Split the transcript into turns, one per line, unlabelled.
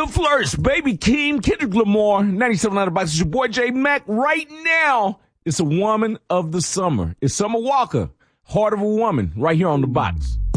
The Flourish, Baby Keem, Kendrick Lamar, 9700 Box. It's your boy J Mac. Right now, it's a woman of the summer. It's Summer Walker, Heart of a Woman, right here on the box.